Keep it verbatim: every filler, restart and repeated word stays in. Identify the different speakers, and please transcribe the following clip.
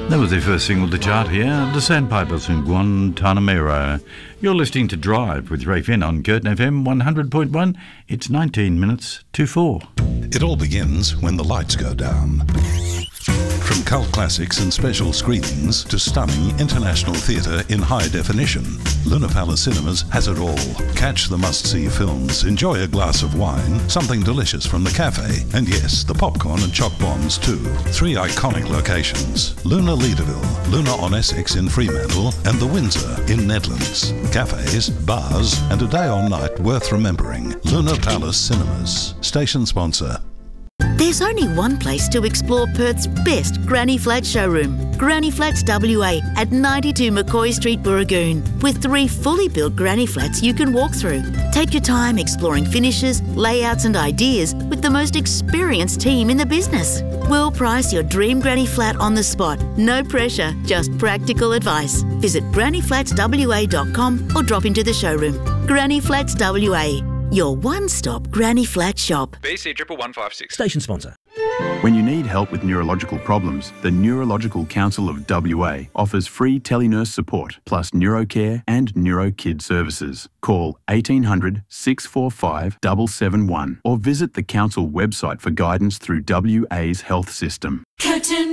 Speaker 1: That was their first single to chart here, The Sandpipers in Guantanamera. You're listening to Drive with Ray Finn on Curtin F M one hundred point one. It's nineteen minutes to four.
Speaker 2: It all begins when the lights go down. From cult classics and special screenings to stunning international theatre in high definition, Luna Palace Cinemas has it all. Catch the must-see films, enjoy a glass of wine, something delicious from the cafe, and yes, the popcorn and choc bombs too. Three iconic locations: Luna Leederville, Luna on Essex in Fremantle, and the Windsor in Nedlands. Cafes, bars, and a day or night worth remembering. Luna Palace Cinemas. Station sponsor.
Speaker 3: There's only one place to explore Perth's best Granny Flat showroom. Granny Flats W A at ninety-two McCoy Street, Burragoon, with three fully built Granny Flats you can walk through. Take your time exploring finishes, layouts and ideas with the most experienced team in the business. We'll price your dream Granny Flat on the spot. No pressure, just practical advice. Visit granny flats w a dot com or drop into the showroom. Granny Flats W A, your one-stop Granny Flat shop.
Speaker 4: B C triple one five six.
Speaker 5: Station sponsor.
Speaker 6: When you need help with neurological problems, the Neurological Council of W A offers free telenurse support, plus neurocare and neurokid services. Call eighteen hundred, six four five, seven seven one or visit the council website for guidance through W A's health system.
Speaker 7: Curtin